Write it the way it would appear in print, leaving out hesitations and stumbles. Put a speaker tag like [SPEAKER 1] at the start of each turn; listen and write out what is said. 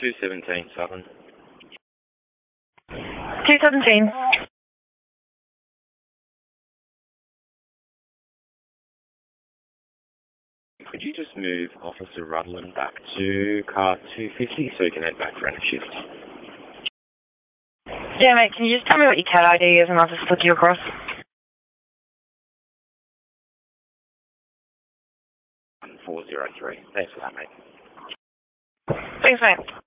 [SPEAKER 1] 217 Southern.
[SPEAKER 2] 217.
[SPEAKER 1] Could you just move Officer Rutland back to car 250 so he can head back for any shift?
[SPEAKER 2] Yeah, mate, can you just tell me what your CAT ID is and I'll just flick you across?
[SPEAKER 1] 403. Thanks for that, mate.
[SPEAKER 2] Thanks, mate.